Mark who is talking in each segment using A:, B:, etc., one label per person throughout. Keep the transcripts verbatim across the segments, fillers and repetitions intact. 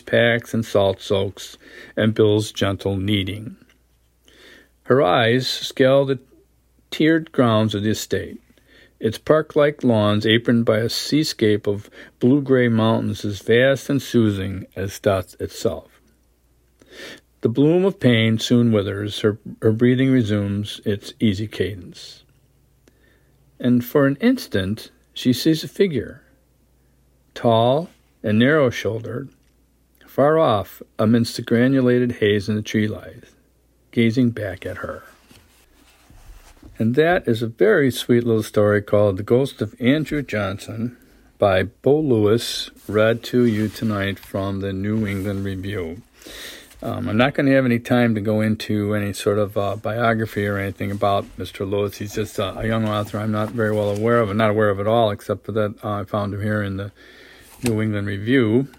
A: packs and salt soaks and Bill's gentle kneading. Her eyes scaled the tiered grounds of the estate, its park-like lawns aproned by a seascape of blue-gray mountains as vast and soothing as death itself. The bloom of pain soon withers, her, her breathing resumes its easy cadence. And for an instant she sees a figure, tall and narrow-shouldered, far off amidst the granulated haze in the tree light, gazing back at her. And that is a very sweet little story called The Ghost of Andrew Johnson by Bo Lewis, read to you tonight from the New England Review. Um, I'm not going to have any time to go into any sort of uh, biography or anything about Mister Lewis. He's just uh, a young author I'm not very well aware of, and not aware of at all, except for that uh, I found him here in the New England Review.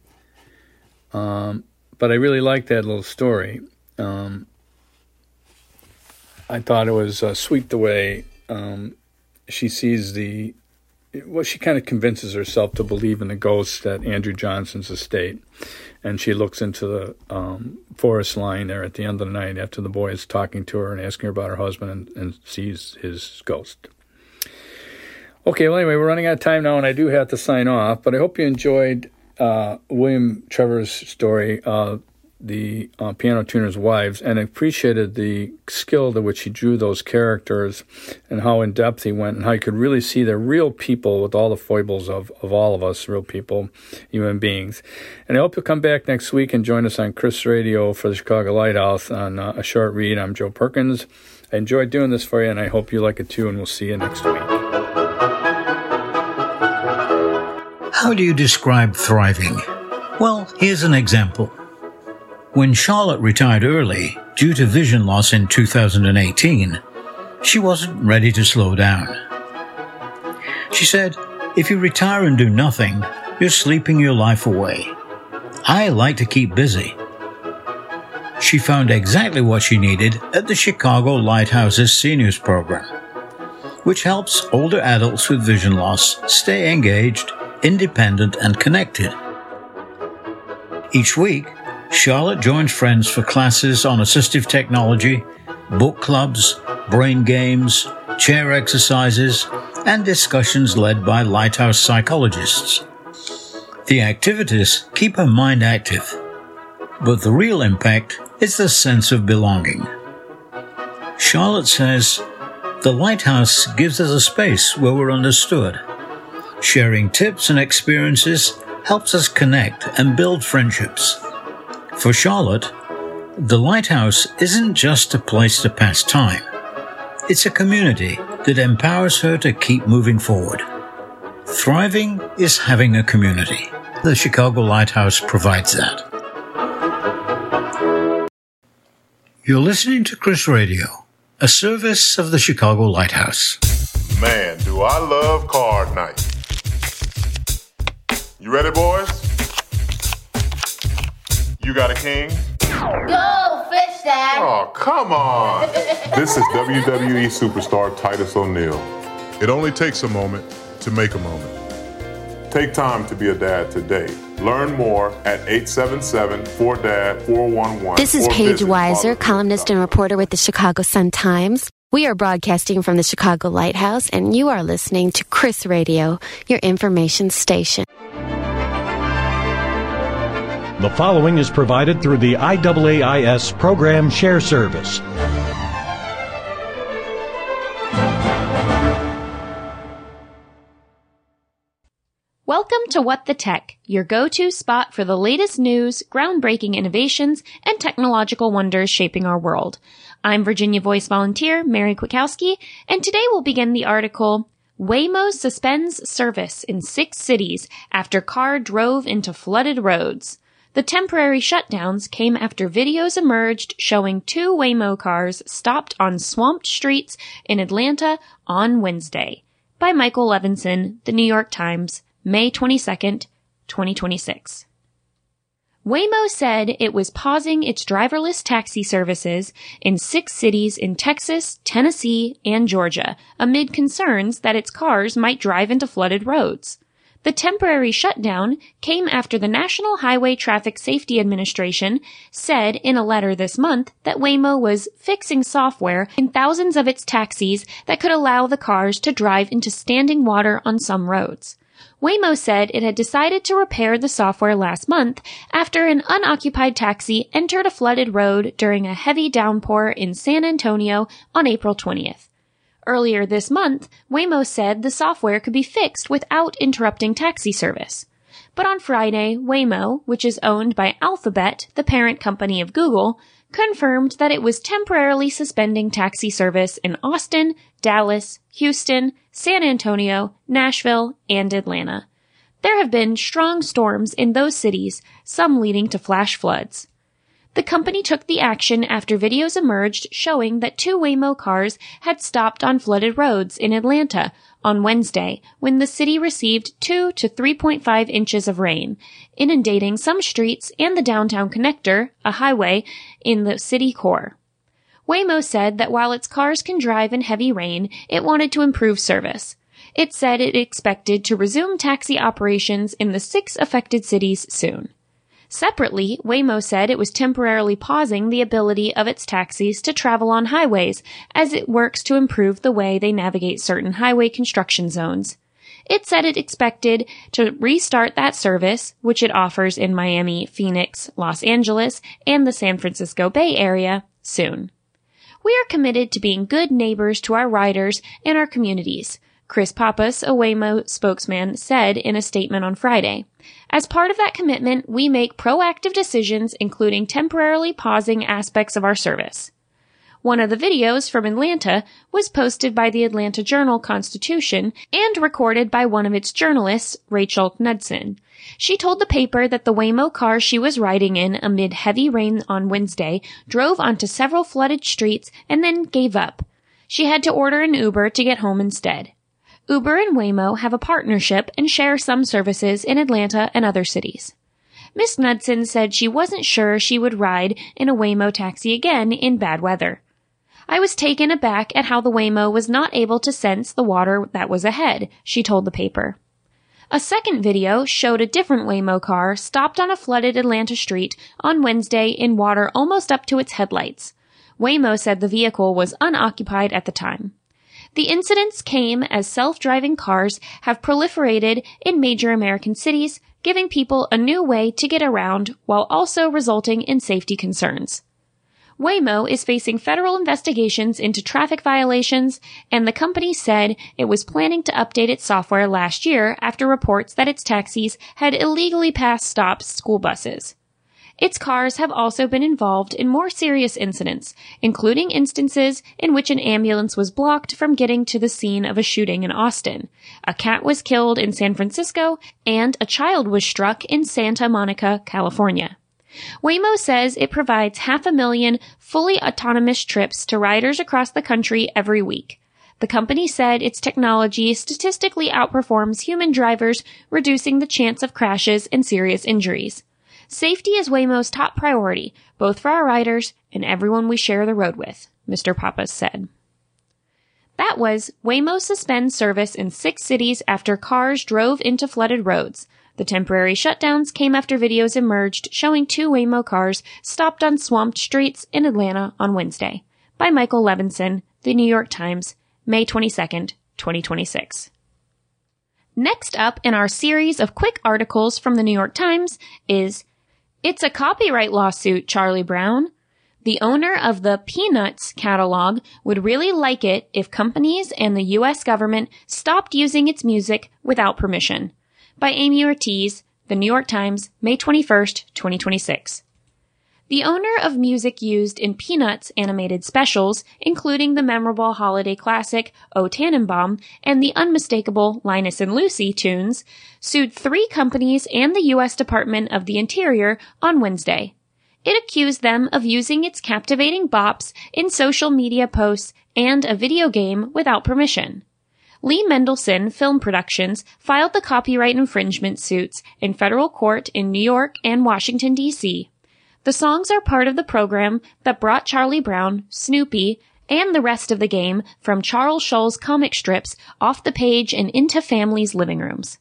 A: Um, but I really like that little story. Um, I thought it was uh, sweet the way um, she sees the, well, she kind of convinces herself to believe in the ghosts at Andrew Johnson's estate. And she looks into the um, forest line there at the end of the night after the boy is talking to her and asking her about her husband, and, and sees his ghost. Okay, well, anyway, we're running out of time now, and I do have to sign off. But I hope you enjoyed uh, William Trevor's story, uh, The uh, Piano Tuner's Wives, and appreciated the skill to which he drew those characters and how in-depth he went, and how you could really see they're real people with all the foibles of, of all of us, real people, human beings. And I hope you'll come back next week and join us on Chris Radio for the Chicago Lighthouse on uh, A Short Read. I'm Joe Perkins. I enjoyed doing this for you, and I hope you like it too, and we'll see you next week.
B: How do you describe thriving? Well, here's an example. When Charlotte retired early due to vision loss in two thousand eighteen, she wasn't ready to slow down. She said, "If you retire and do nothing, you're sleeping your life away. I like to keep busy." She found exactly what she needed at the Chicago Lighthouse's Seniors Program, which helps older adults with vision loss stay engaged, independent, and connected. Each week, Charlotte joins friends for classes on assistive technology, book clubs, brain games, chair exercises, and discussions led by Lighthouse psychologists. The activities keep her mind active, but the real impact is the sense of belonging. Charlotte says, "The Lighthouse gives us a space where we're understood. Sharing tips and experiences helps us connect and build friendships." For Charlotte, the Lighthouse isn't just a place to pass time. It's a community that empowers her to keep moving forward. Thriving is having a community. The Chicago Lighthouse provides that. You're listening to Chris Radio, a service of the Chicago Lighthouse.
C: Man, do I love card night. You ready, boys? You got a king?
D: Go, fish dad!
C: Oh, come on! This is W W E superstar Titus O'Neil. It only takes a moment to make a moment. Take time to be a dad today. Learn more at eight seven seven, four D A D, four one one.
E: This is Paige Weiser, columnist and reporter with the Chicago Sun-Times. We are broadcasting from the Chicago Lighthouse, and you are listening to Chris Radio, your information station.
F: The following is provided through the I A A I S Program Share Service.
G: Welcome to What the Tech, your go-to spot for the latest news, groundbreaking innovations, and technological wonders shaping our world. I'm Virginia Voice volunteer Mary Kwiatkowski, and today we'll begin the article, Waymo Suspends Service in Six Cities After Car Drove into Flooded Roads. The temporary shutdowns came after videos emerged showing two Waymo cars stopped on swamped streets in Atlanta on Wednesday. By Michael Levinson, The New York Times, May twenty-second, twenty twenty-six. Waymo said it was pausing its driverless taxi services in six cities in Texas, Tennessee, and Georgia amid concerns that its cars might drive into flooded roads. The temporary shutdown came after the National Highway Traffic Safety Administration said in a letter this month that Waymo was fixing software in thousands of its taxis that could allow the cars to drive into standing water on some roads. Waymo said it had decided to repair the software last month after an unoccupied taxi entered a flooded road during a heavy downpour in San Antonio on April twentieth. Earlier this month, Waymo said the software could be fixed without interrupting taxi service. But on Friday, Waymo, which is owned by Alphabet, the parent company of Google, confirmed that it was temporarily suspending taxi service in Austin, Dallas, Houston, San Antonio, Nashville, and Atlanta. There have been strong storms in those cities, some leading to flash floods. The company took the action after videos emerged showing that two Waymo cars had stopped on flooded roads in Atlanta on Wednesday when the city received two to three point five inches of rain, inundating some streets and the downtown connector, a highway, in the city core. Waymo said that while its cars can drive in heavy rain, it wanted to improve service. It said it expected to resume taxi operations in the six affected cities soon. Separately, Waymo said it was temporarily pausing the ability of its taxis to travel on highways as it works to improve the way they navigate certain highway construction zones. It said it expected to restart that service, which it offers in Miami, Phoenix, Los Angeles, and the San Francisco Bay Area, soon. We are committed to being good neighbors to our riders and our communities, Chris Pappas, a Waymo spokesman, said in a statement on Friday. As part of that commitment, we make proactive decisions, including temporarily pausing aspects of our service. One of the videos from Atlanta was posted by the Atlanta Journal-Constitution and recorded by one of its journalists, Rachel Knudsen. She told the paper that the Waymo car she was riding in amid heavy rain on Wednesday drove onto several flooded streets and then gave up. She had to order an Uber to get home instead. Uber and Waymo have a partnership and share some services in Atlanta and other cities. Miz Knudsen said she wasn't sure she would ride in a Waymo taxi again in bad weather. I was taken aback at how the Waymo was not able to sense the water that was ahead, she told the paper. A second video showed a different Waymo car stopped on a flooded Atlanta street on Wednesday in water almost up to its headlights. Waymo said the vehicle was unoccupied at the time. The incidents came as self-driving cars have proliferated in major American cities, giving people a new way to get around while also resulting in safety concerns. Waymo is facing federal investigations into traffic violations, and the company said it was planning to update its software last year after reports that its taxis had illegally passed stopped school buses. Its cars have also been involved in more serious incidents, including instances in which an ambulance was blocked from getting to the scene of a shooting in Austin. A cat was killed in San Francisco, and a child was struck in Santa Monica, California. Waymo says it provides half a million fully autonomous trips to riders across the country every week. The company said its technology statistically outperforms human drivers, reducing the chance of crashes and serious injuries. Safety is Waymo's top priority, both for our riders and everyone we share the road with, Mister Pappas said. That was Waymo suspends service in six cities after cars drove into flooded roads. The temporary shutdowns came after videos emerged showing two Waymo cars stopped on swamped streets in Atlanta on Wednesday. By Michael Levinson, The New York Times, May twenty-second, twenty twenty-six. Next up in our series of quick articles from The New York Times is It's a Copyright Lawsuit, Charlie Brown. The owner of the Peanuts catalog would really like it if companies and the U S government stopped using its music without permission. By Amy Ortiz, The New York Times, May twenty-first, twenty twenty-six. The owner of music used in Peanuts animated specials, including the memorable holiday classic O Tannenbaum and the unmistakable Linus and Lucy tunes, sued three companies and the U S Department of the Interior on Wednesday. It accused them of using its captivating bops in social media posts and a video game without permission. Lee Mendelson Film Productions filed the copyright infringement suits in federal court in New York and Washington, D C The songs are part of the program that brought Charlie Brown, Snoopy, and the rest of the game from Charles Schulz comic strips off the page and into families' living rooms.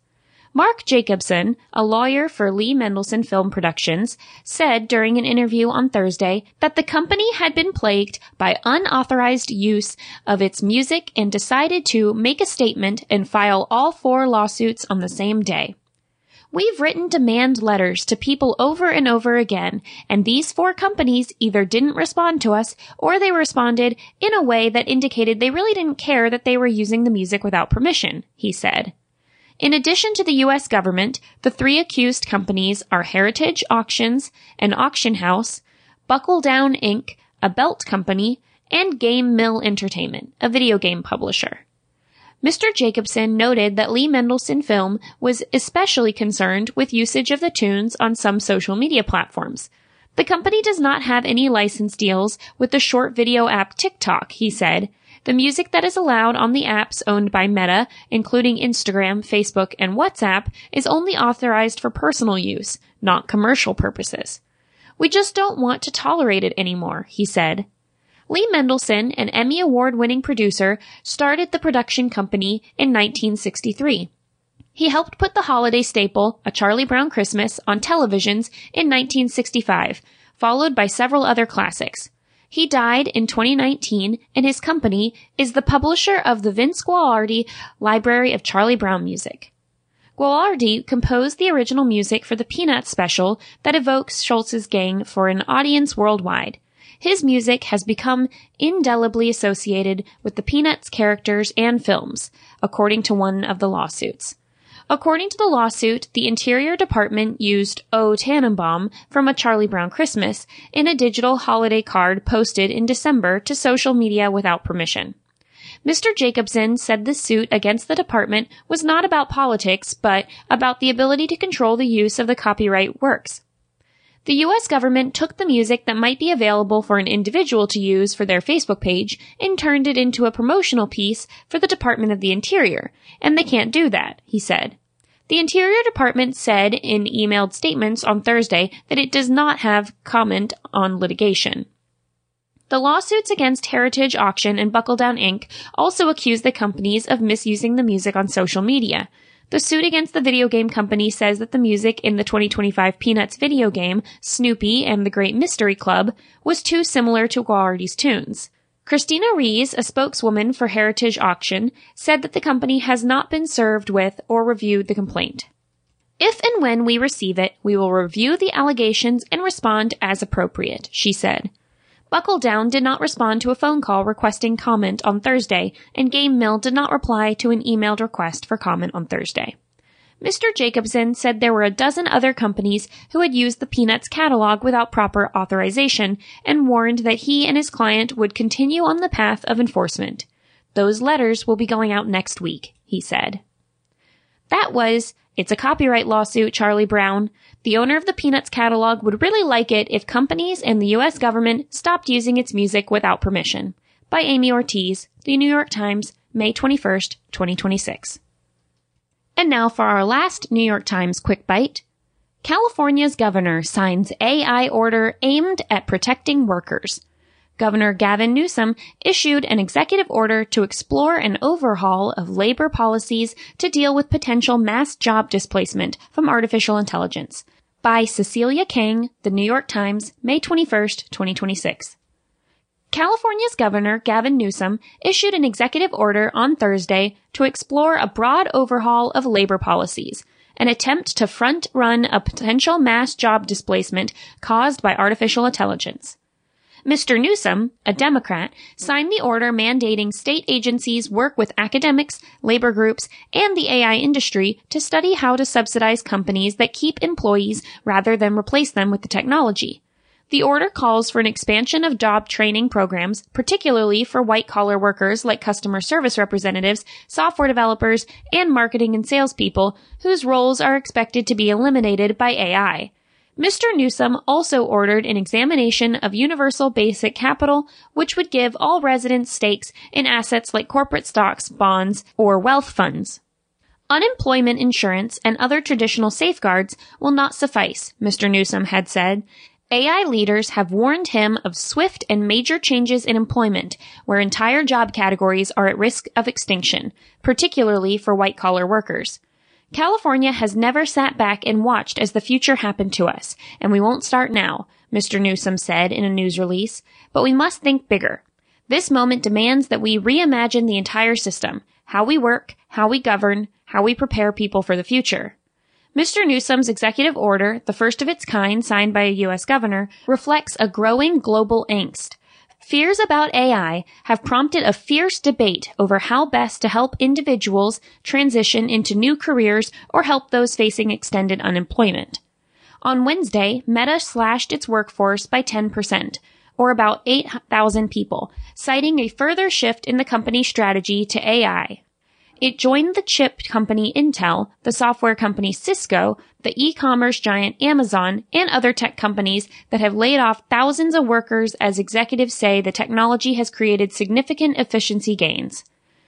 G: Mark Jacobson, a lawyer for Lee Mendelsohn Film Productions, said during an interview on Thursday that the company had been plagued by unauthorized use of its music and decided to make a statement and file all four lawsuits on the same day. We've written demand letters to people over and over again, and these four companies either didn't respond to us or they responded in a way that indicated they really didn't care that they were using the music without permission, he said. In addition to the U S government, the three accused companies are Heritage Auctions, an auction house, Buckle Down Incorporated, a belt company, and Game Mill Entertainment, a video game publisher. Mister Jacobson noted that Lee Mendelsohn Film was especially concerned with usage of the tunes on some social media platforms. The company does not have any license deals with the short video app TikTok, he said. The music that is allowed on the apps owned by Meta, including Instagram, Facebook, and WhatsApp, is only authorized for personal use, not commercial purposes. We just don't want to tolerate it anymore, he said. Lee Mendelsohn, an Emmy Award-winning producer, started the production company in nineteen sixty-three. He helped put the holiday staple, A Charlie Brown Christmas, on televisions in nineteen sixty-five, followed by several other classics. He died in twenty nineteen, and his company is the publisher of the Vince Guaraldi Library of Charlie Brown Music. Guaraldi composed the original music for the Peanuts special that evokes Schultz's gang for an audience worldwide. His music has become indelibly associated with the Peanuts characters and films, according to one of the lawsuits. According to the lawsuit, the Interior Department used O Tannenbaum from A Charlie Brown Christmas in a digital holiday card posted in December to social media without permission. Mister Jacobson said the suit against the department was not about politics, but about the ability to control the use of the copyright works. The U S government took the music that might be available for an individual to use for their Facebook page and turned it into a promotional piece for the Department of the Interior, and they can't do that, he said. The Interior Department said in emailed statements on Thursday that it does not have comment on litigation. The lawsuits against Heritage Auction and Buckle Down Incorporated also accuse the companies of misusing the music on social media. The suit against the video game company says that the music in the twenty twenty-five Peanuts video game, Snoopy and the Great Mystery Club, was too similar to Guaraldi's tunes. Christina Rees, a spokeswoman for Heritage Auction, said that the company has not been served with or reviewed the complaint. If and when we receive it, we will review the allegations and respond as appropriate, she said. Buckle Down did not respond to a phone call requesting comment on Thursday, and Game Mill did not reply to an emailed request for comment on Thursday. Mister Jacobson said there were a dozen other companies who had used the Peanuts catalog without proper authorization and warned that he and his client would continue on the path of enforcement. Those letters will be going out next week, he said. That was It's a Copyright Lawsuit, Charlie Brown. The owner of the Peanuts catalog would really like it if companies and the U S government stopped using its music without permission. By Amy Ortiz, The New York Times, May twenty-first, twenty twenty-six. And now for our last New York Times quick bite. California's governor signs A I order aimed at protecting workers. Governor Gavin Newsom issued an executive order to explore an overhaul of labor policies to deal with potential mass job displacement from artificial intelligence. By Cecilia Kang, The New York Times, May twenty-first, twenty twenty-six. California's Governor Gavin Newsom issued an executive order on Thursday to explore a broad overhaul of labor policies, an attempt to front-run a potential mass job displacement caused by artificial intelligence. Mister Newsom, a Democrat, signed the order mandating state agencies work with academics, labor groups, and the A I industry to study how to subsidize companies that keep employees rather than replace them with the technology. The order calls for an expansion of job training programs, particularly for white-collar workers like customer service representatives, software developers, and marketing and salespeople, whose roles are expected to be eliminated by A I. Mister Newsom also ordered an examination of universal basic capital, which would give all residents stakes in assets like corporate stocks, bonds, or wealth funds. Unemployment insurance and other traditional safeguards will not suffice, Mister Newsom had said. A I leaders have warned him of swift and major changes in employment, where entire job categories are at risk of extinction, particularly for white-collar workers. California has never sat back and watched as the future happened to us, and we won't start now, Mister Newsom said in a news release, but we must think bigger. This moment demands that we reimagine the entire system, how we work, how we govern, how we prepare people for the future. Mister Newsom's executive order, the first of its kind signed by a U S governor, reflects a growing global angst. Fears about A I have prompted a fierce debate over how best to help individuals transition into new careers or help those facing extended unemployment. On Wednesday, Meta slashed its workforce by ten percent, or about eight thousand people, citing a further shift in the company's strategy to A I. It joined the chip company Intel, the software company Cisco, the e-commerce giant Amazon, and other tech companies that have laid off thousands of workers as executives say the technology has created significant efficiency gains.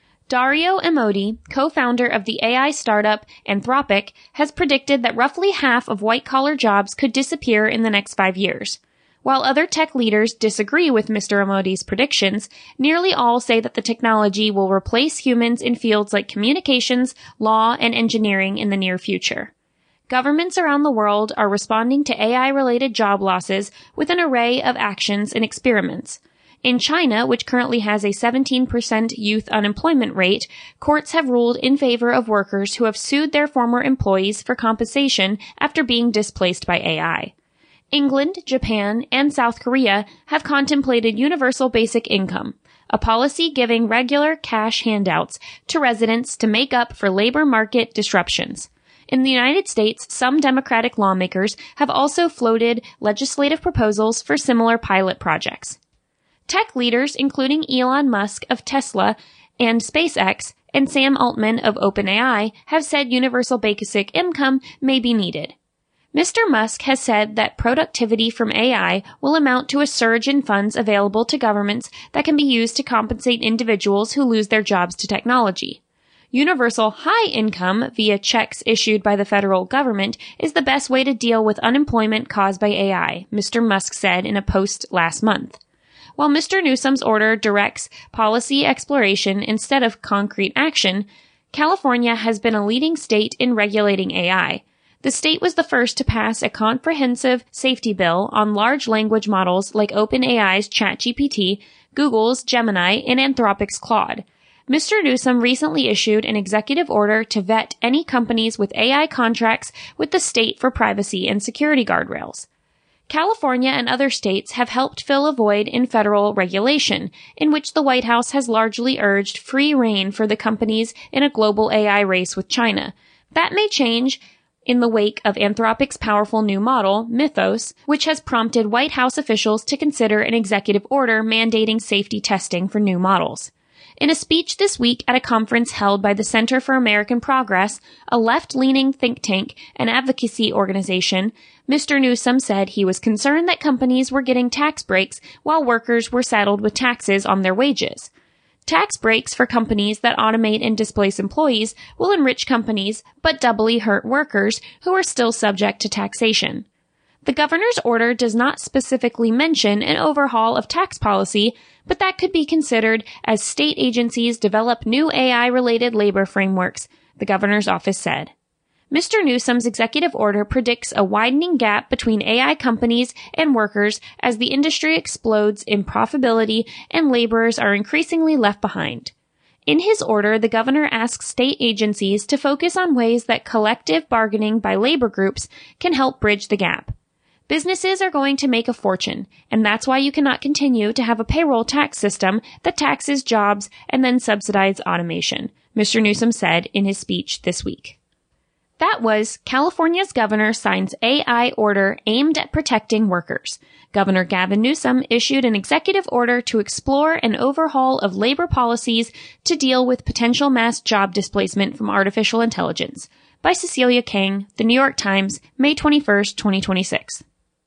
G: Dario Amodei, co-founder of the A I startup Anthropic, has predicted that roughly half of white-collar jobs could disappear in the next five years. While other tech leaders disagree with Mister Amodei's predictions, nearly all say that the technology will replace humans in fields like communications, law, and engineering in the near future. Governments around the world are responding to A I-related job losses with an array of actions and experiments. In China, which currently has a seventeen percent youth unemployment rate, courts have ruled in favor of workers who have sued their former employees for compensation after being displaced by A I. England, Japan, and South Korea have contemplated universal basic income, a policy giving regular cash handouts to residents to make up for labor market disruptions. In the United States, some Democratic lawmakers have also floated legislative proposals for similar pilot projects. Tech leaders, including Elon Musk of Tesla and SpaceX, and Sam Altman of OpenAI, have said universal basic income may be needed. Mister Musk has said that productivity from A I will amount to a surge in funds available to governments that can be used to compensate individuals who lose their jobs to technology. Universal high income via checks issued by the federal government is the best way to deal with unemployment caused by A I, Mister Musk said in a post last month. While Mister Newsom's order directs policy exploration instead of concrete action, California has been a leading state in regulating A I. The state was the first to pass a comprehensive safety bill on large language models like OpenAI's ChatGPT, Google's Gemini, and Anthropic's Claude. Mister Newsom recently issued an executive order to vet any companies with A I contracts with the state for privacy and security guardrails. California and other states have helped fill a void in federal regulation, in which the White House has largely urged free rein for the companies in a global A I race with China. That may change in the wake of Anthropic's powerful new model, Mythos, which has prompted White House officials to consider an executive order mandating safety testing for new models. In a speech this week at a conference held by the Center for American Progress, a left-leaning think tank and advocacy organization, Mister Newsom said he was concerned that companies were getting tax breaks while workers were saddled with taxes on their wages. Tax breaks for companies that automate and displace employees will enrich companies, but doubly hurt workers who are still subject to taxation. The governor's order does not specifically mention an overhaul of tax policy, but that could be considered as state agencies develop new A I-related labor frameworks, the governor's office said. Mister Newsom's executive order predicts a widening gap between A I companies and workers as the industry explodes in profitability and laborers are increasingly left behind. In his order, the governor asks state agencies to focus on ways that collective bargaining by labor groups can help bridge the gap. Businesses are going to make a fortune, and that's why you cannot continue to have a payroll tax system that taxes jobs and then subsidizes automation, Mister Newsom said in his speech this week. That was California's governor signs A I order aimed at protecting workers. Governor Gavin Newsom issued an executive order to explore an overhaul of labor policies to deal with potential mass job displacement from artificial intelligence. By Cecilia King, The New York Times, May twenty-first, twenty twenty-six.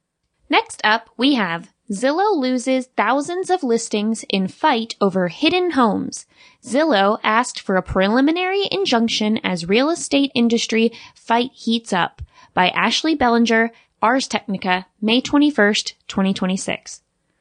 G: Next up, we have Zillow loses thousands of listings in fight over hidden homes. Zillow asked for a preliminary injunction as real estate industry fight heats up. By Ashley Bellinger, Ars Technica, May twenty-first, twenty twenty-six.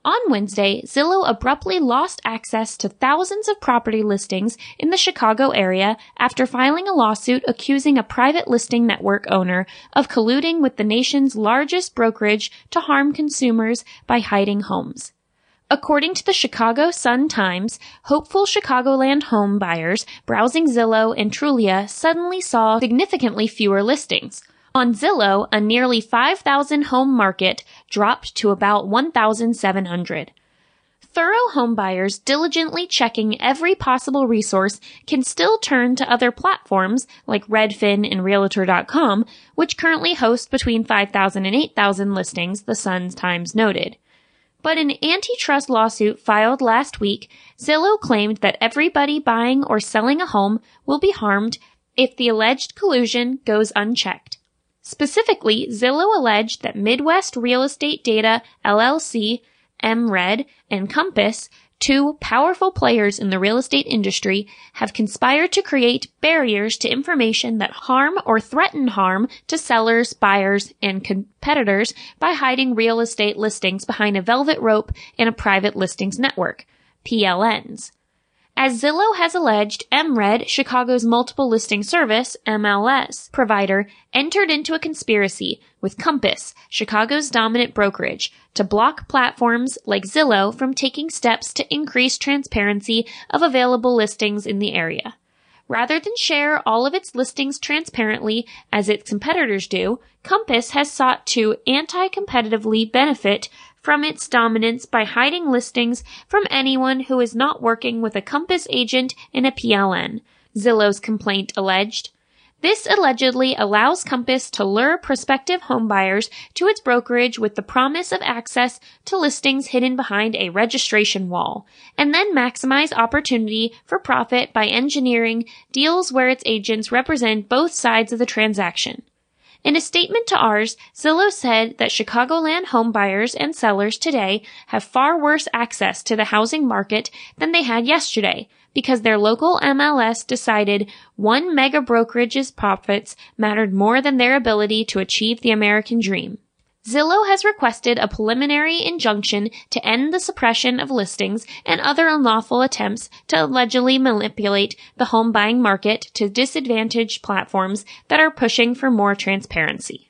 G: On Wednesday, Zillow abruptly lost access to thousands of property listings in the Chicago area after filing a lawsuit accusing a private listing network owner of colluding with the nation's largest brokerage to harm consumers by hiding homes. According to the Chicago Sun-Times, hopeful Chicagoland home buyers browsing Zillow and Trulia suddenly saw significantly fewer listings. On Zillow, a nearly five thousand home market dropped to about one thousand seven hundred. Thorough homebuyers diligently checking every possible resource can still turn to other platforms like Redfin and Realtor dot com, which currently host between five thousand and eight thousand listings, the Sun-Times noted. But in an antitrust lawsuit filed last week, Zillow claimed that everybody buying or selling a home will be harmed if the alleged collusion goes unchecked. Specifically, Zillow alleged that Midwest Real Estate Data, L L C, M R E D, and Compass, two powerful players in the real estate industry, have conspired to create barriers to information that harm or threaten harm to sellers, buyers, and competitors by hiding real estate listings behind a velvet rope in a private listings network, P L Ns. As Zillow has alleged, M R E D, Chicago's multiple listing service, M L S, provider, entered into a conspiracy with Compass, Chicago's dominant brokerage, to block platforms like Zillow from taking steps to increase transparency of available listings in the area. Rather than share all of its listings transparently as its competitors do, Compass has sought to anti-competitively benefit from its dominance by hiding listings from anyone who is not working with a Compass agent in a P L N, Zillow's complaint alleged. This allegedly allows Compass to lure prospective homebuyers to its brokerage with the promise of access to listings hidden behind a registration wall, and then maximize opportunity for profit by engineering deals where its agents represent both sides of the transaction. In a statement to ours, Zillow said that Chicagoland homebuyers and sellers today have far worse access to the housing market than they had yesterday because their local M L S decided one mega brokerage's profits mattered more than their ability to achieve the American dream. Zillow has requested a preliminary injunction to end the suppression of listings and other unlawful attempts to allegedly manipulate the home buying market to disadvantage platforms that are pushing for more transparency.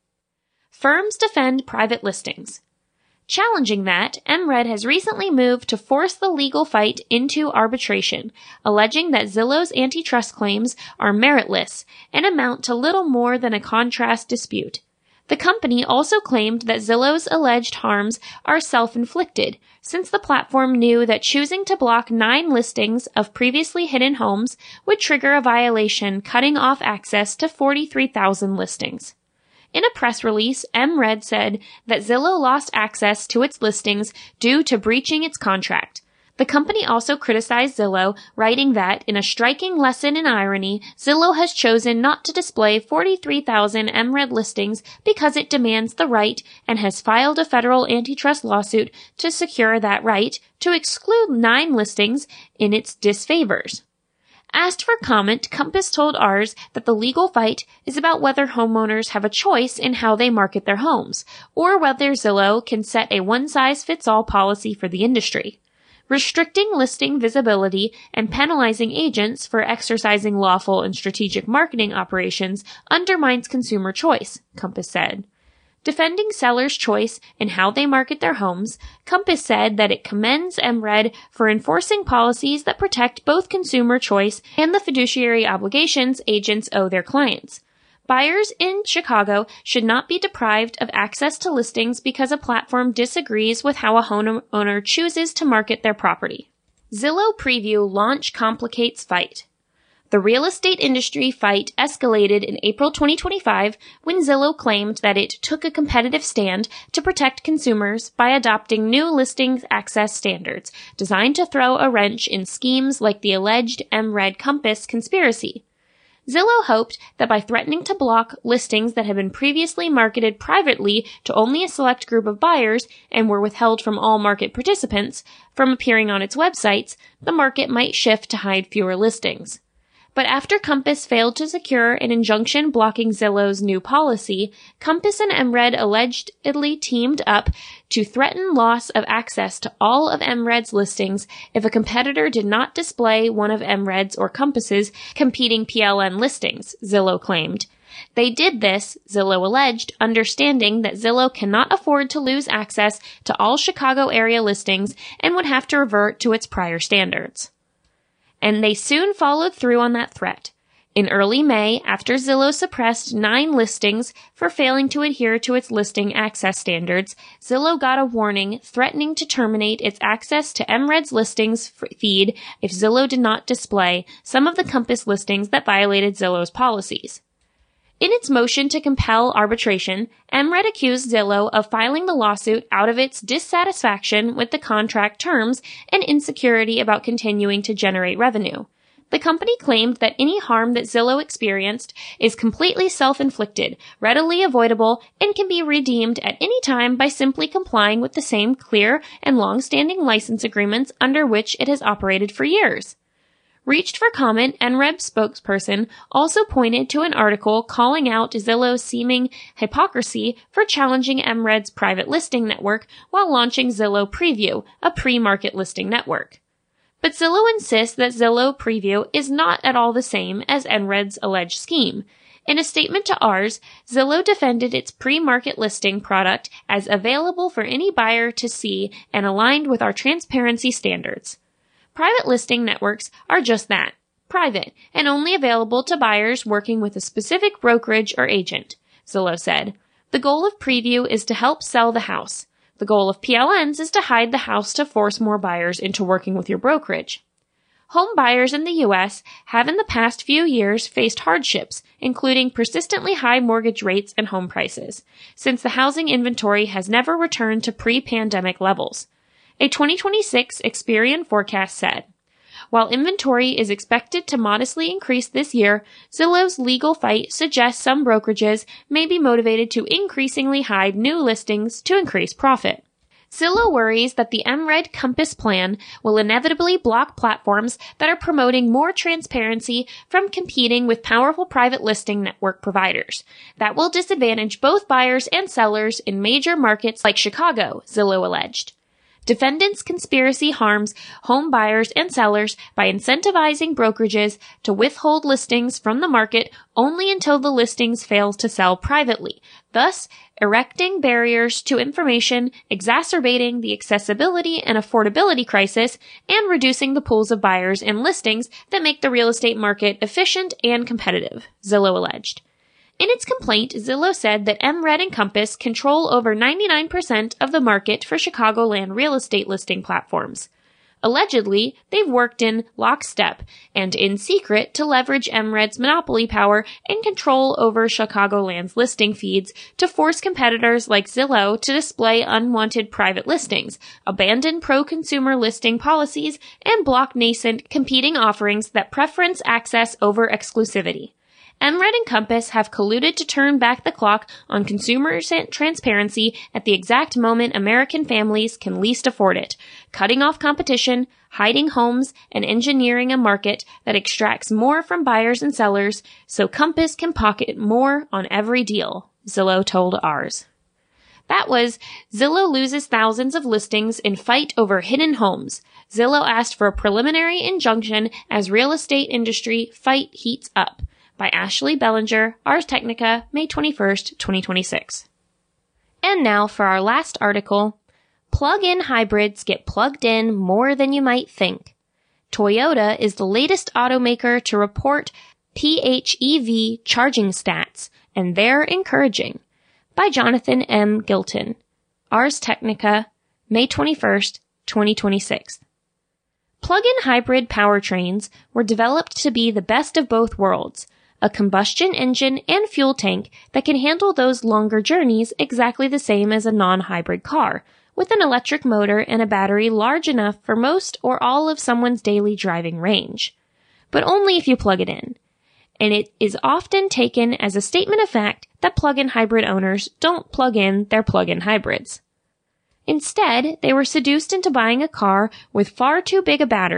G: Firms defend private listings. Challenging that, M R E D has recently moved to force the legal fight into arbitration, alleging that Zillow's antitrust claims are meritless and amount to little more than a contract dispute. The company also claimed that Zillow's alleged harms are self-inflicted, since the platform knew that choosing to block nine listings of previously hidden homes would trigger a violation cutting off access to forty-three thousand listings. In a press release, M R E D said that Zillow lost access to its listings due to breaching its contract. The company also criticized Zillow, writing that, in a striking lesson in irony, Zillow has chosen not to display forty-three thousand M R E D listings because it demands the right and has filed a federal antitrust lawsuit to secure that right to exclude nine listings in its disfavors. Asked for comment, Compass told ours that the legal fight is about whether homeowners have a choice in how they market their homes, or whether Zillow can set a one-size-fits-all policy for the industry. Restricting listing visibility and penalizing agents for exercising lawful and strategic marketing operations undermines consumer choice, Compass said. Defending sellers' choice in how they market their homes, Compass said that it commends M R E D for enforcing policies that protect both consumer choice and the fiduciary obligations agents owe their clients. Buyers in Chicago should not be deprived of access to listings because a platform disagrees with how a homeowner chooses to market their property. Zillow preview launch complicates fight. The real estate industry fight escalated in April twenty twenty-five when Zillow claimed that it took a competitive stand to protect consumers by adopting new listings access standards designed to throw a wrench in schemes like the alleged M R E D Compass conspiracy. Zillow hoped that by threatening to block listings that had been previously marketed privately to only a select group of buyers and were withheld from all market participants from appearing on its websites, the market might shift to hide fewer listings. But after Compass failed to secure an injunction blocking Zillow's new policy, Compass and M R E D allegedly teamed up to threaten loss of access to all of M R E D's listings if a competitor did not display one of M R E D's or Compass's competing P L N listings, Zillow claimed. They did this, Zillow alleged, understanding that Zillow cannot afford to lose access to all Chicago area listings and would have to revert to its prior standards. And they soon followed through on that threat. In early May, after Zillow suppressed nine listings for failing to adhere to its listing access standards, Zillow got a warning threatening to terminate its access to M R E D's listings feed if Zillow did not display some of the Compass listings that violated Zillow's policies. In its motion to compel arbitration, M R E D accused Zillow of filing the lawsuit out of its dissatisfaction with the contract terms and insecurity about continuing to generate revenue. The company claimed that any harm that Zillow experienced is completely self-inflicted, readily avoidable, and can be redeemed at any time by simply complying with the same clear and long-standing license agreements under which it has operated for years. Reached for comment, N R E D spokesperson also pointed to an article calling out Zillow's seeming hypocrisy for challenging M R E D's private listing network while launching Zillow Preview, a pre-market listing network. But Zillow insists that Zillow Preview is not at all the same as N R E D's alleged scheme. In a statement to ours, Zillow defended its pre-market listing product as available for any buyer to see and aligned with our transparency standards. Private listing networks are just that, private, and only available to buyers working with a specific brokerage or agent, Zillow said. The goal of Preview is to help sell the house. The goal of P L Ns is to hide the house to force more buyers into working with your brokerage. Home buyers in the U S have in the past few years faced hardships, including persistently high mortgage rates and home prices, since the housing inventory has never returned to pre-pandemic levels. A twenty twenty-six Experian forecast said, while inventory is expected to modestly increase this year, Zillow's legal fight suggests some brokerages may be motivated to increasingly hide new listings to increase profit. Zillow worries that the M R E D Compass plan will inevitably block platforms that are promoting more transparency from competing with powerful private listing network providers. That will disadvantage both buyers and sellers in major markets like Chicago, Zillow alleged. Defendants' conspiracy harms home buyers and sellers by incentivizing brokerages to withhold listings from the market only until the listings fail to sell privately, thus erecting barriers to information, exacerbating the accessibility and affordability crisis, and reducing the pools of buyers and listings that make the real estate market efficient and competitive, Zillow alleged. In its complaint, Zillow said that M R E D and Compass control over ninety-nine percent of the market for Chicagoland real estate listing platforms. Allegedly, they've worked in lockstep and in secret to leverage M R E D's monopoly power and control over Chicagoland's listing feeds to force competitors like Zillow to display unwanted private listings, abandon pro-consumer listing policies, and block nascent competing offerings that preference access over exclusivity. M R E D and Compass have colluded to turn back the clock on consumer transparency at the exact moment American families can least afford it, cutting off competition, hiding homes, and engineering a market that extracts more from buyers and sellers so Compass can pocket more on every deal, Zillow told ours. That was Zillow loses thousands of listings in fight over hidden homes. Zillow asked for a preliminary injunction as real estate industry fight heats up. By Ashley Bellinger, Ars Technica, May twenty-first, twenty twenty-six. And now for our last article, plug-in hybrids get plugged in more than you might think. Toyota is the latest automaker to report P H E V charging stats, and they're encouraging. By Jonathan M. Gilton, Ars Technica, May twenty-first, twenty twenty-six. Plug-in hybrid powertrains were developed to be the best of both worlds, a combustion engine and fuel tank that can handle those longer journeys exactly the same as a non-hybrid car, with an electric motor and a battery large enough for most or all of someone's daily driving range. But only if you plug it in. And it is often taken as a statement of fact that plug-in hybrid owners don't plug in their plug-in hybrids. Instead, they were seduced into buying a car with far too big a battery,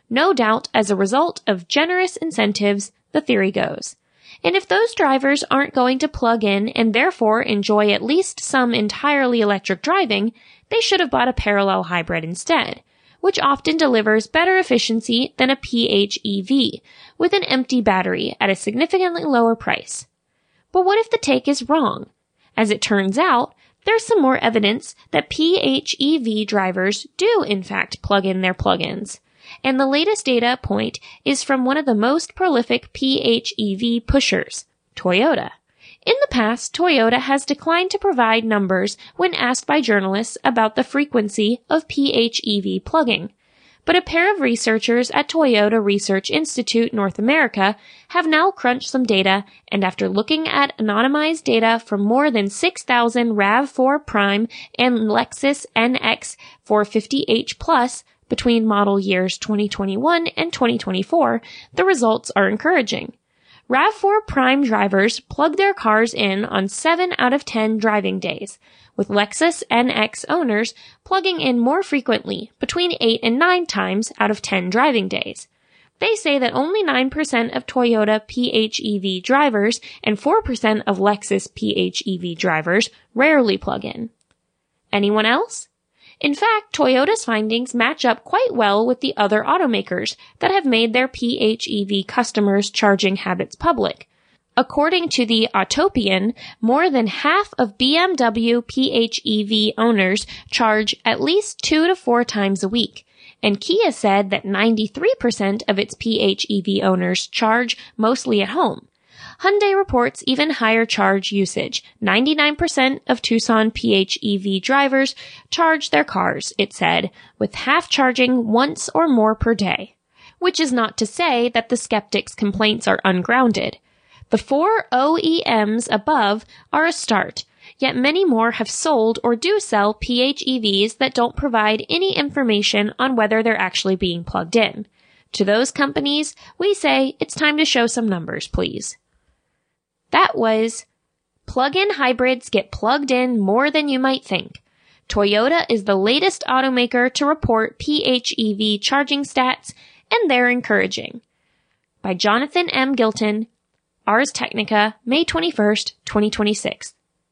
G: no doubt as a result of generous incentives, the theory goes. And if those drivers aren't going to plug in and therefore enjoy at least some entirely electric driving, they should have bought a parallel hybrid instead, which often delivers better efficiency than a P H E V with an empty battery at a significantly lower price. But what if the take is wrong? As it turns out, there's some more evidence that P H E V drivers do in fact plug in their plug-ins. And the latest data point is from one of the most prolific P H E V pushers, Toyota. In the past, Toyota has declined to provide numbers when asked by journalists about the frequency of P H E V plugging. But a pair of researchers at Toyota Research Institute North America have now crunched some data, and after looking at anonymized data from more than six thousand RAV four Prime and Lexus N X four fifty H Plus between model years twenty twenty-one and twenty twenty-four, the results are encouraging. RAV four Prime drivers plug their cars in on seven out of ten driving days, with Lexus N X owners plugging in more frequently, between eight and nine times out of ten driving days. They say that only nine percent of Toyota P H E V drivers and four percent of Lexus P H E V drivers rarely plug in. Anyone else? In fact, Toyota's findings match up quite well with the other automakers that have made their P H E V customers' charging habits public. According to the Autopian, more than half of B M W P H E V owners charge at least two to four times a week, and Kia said that ninety-three percent of its P H E V owners charge mostly at home. Hyundai reports even higher charge usage. ninety-nine percent of Tucson P H E V drivers charge their cars, it said, with half charging once or more per day. Which is not to say that the skeptics' complaints are ungrounded. The four O E Ms above are a start, yet many more have sold or do sell P H E Vs that don't provide any information on whether they're actually being plugged in. To those companies, we say it's time to show some numbers, please. That was plug-in hybrids get plugged in more than you might think. Toyota is the latest automaker to report P H E V charging stats, and they're encouraging. By Jonathan M. Gilton, Ars Technica, May twenty-first, twenty twenty-six.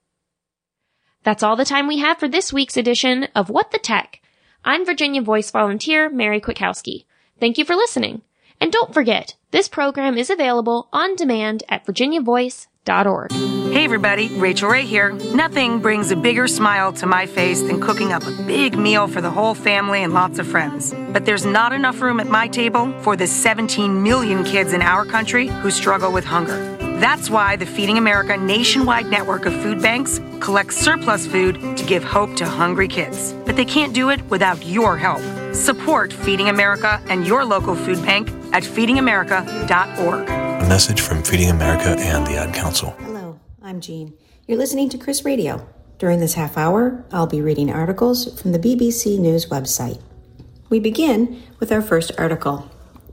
G: That's all the time we have for this week's edition of What the Tech. I'm Virginia Voice volunteer Mary Kwiatkowski. Thank you for listening. And don't forget, this program is available on demand at virginia voice dot org.
H: Hey everybody, Rachel Ray here. Nothing brings a bigger smile to my face than cooking up a big meal for the whole family and lots of friends. But there's not enough room at my table for the seventeen million kids in our country who struggle with hunger. That's why the Feeding America nationwide network of food banks collects surplus food to give hope to hungry kids. But they can't do it without your help. Support Feeding America and your local food bank at feeding america dot org.
I: A message from Feeding America and the Ad Council.
J: Hello, I'm Jean. You're listening to Chris Radio. During this half hour, I'll be reading articles from the B B C News website. We begin with our first article.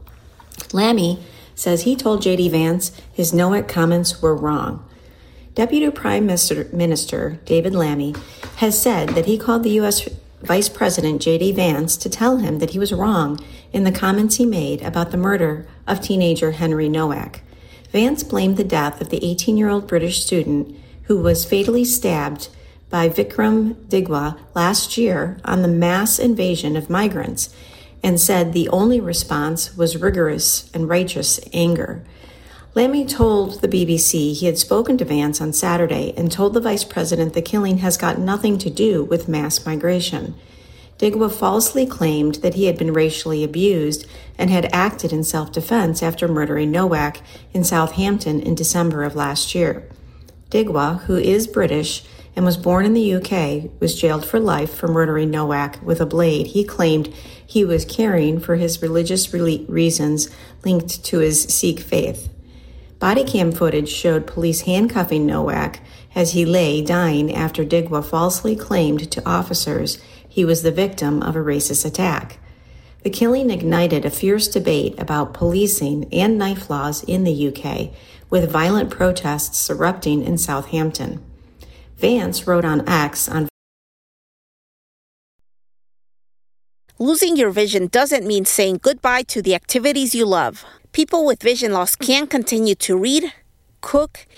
J: Lammy says he told J D Vance his NOAC comments were wrong. Deputy Prime Minister, Minister David Lammy has said that he called the U S Vice President J D Vance to tell him that he was wrong in the comments he made about the murder of teenager Henry Nowak. Vance blamed the death of the eighteen-year-old British student who was fatally stabbed by Vikram Digwa last year on the mass invasion of migrants, and said the only response was rigorous and righteous anger. Lammy told the B B C he had spoken to Vance on Saturday and told the vice president the killing has got nothing to do with mass migration. Digwa falsely claimed that he had been racially abused and had acted in self-defense after murdering Nowak in Southampton in December of last year. Digwa, who is British and was born in the U K, was jailed for life for murdering Nowak with a blade he claimed he was carrying for his religious re- reasons linked to his Sikh faith. Body cam footage showed police handcuffing Nowak as he lay dying after Digwa falsely claimed to officers he was the victim of a racist attack. The killing ignited a fierce debate about policing and knife laws in the U K, with violent protests erupting in Southampton. Vance wrote on X on
K: Losing your vision doesn't mean saying goodbye to the activities you love. People with vision loss can continue to read, cook,